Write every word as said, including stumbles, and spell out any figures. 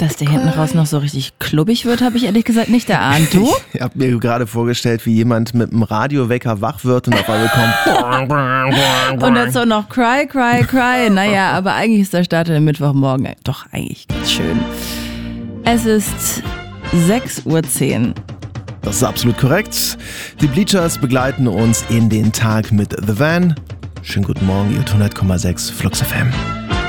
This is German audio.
Dass der hinten raus noch so richtig klubbig wird, habe ich ehrlich gesagt nicht erahnt. Du? Ich habe mir gerade vorgestellt, wie jemand mit einem Radiowecker wach wird und auf einmal kommt. Und dazu noch Cry, Cry, Cry. Naja, aber eigentlich ist der Start der Mittwochmorgen doch eigentlich ganz schön. Es ist sechs Uhr zehn. Das ist absolut korrekt. Die Bleachers begleiten uns in den Tag mit The Van. Schönen guten Morgen, ihr hundert Komma sechs Flux F M.